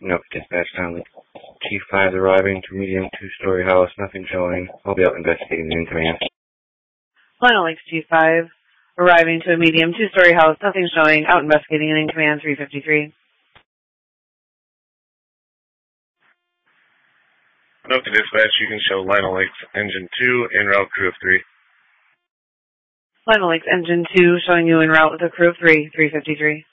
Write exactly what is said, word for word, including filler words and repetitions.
Nope, dispatch down. Chief five arriving to medium two-story house, nothing showing. I'll be out investigating the in command. Lionel Lakes Chief five arriving to a medium two-story house, nothing showing. Out investigating and in command three fifty-three. Note to dispatch, you can show Lionel Lakes Engine two en route crew of three. Lionel Lakes Engine two showing you en route with a crew of three, three fifty-three.